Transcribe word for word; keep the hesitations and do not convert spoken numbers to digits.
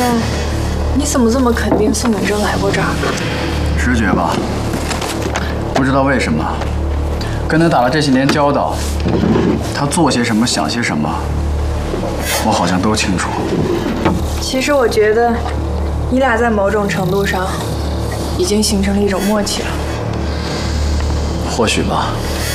你怎么这么肯定宋永贞来过这儿？ 直觉吧。不知道为什么，跟他打了这些年交道，他做些什么，想些什么，我好像都清楚。 其实我觉得，你俩在某种程度上已经形成了一种默契了。 或许吧。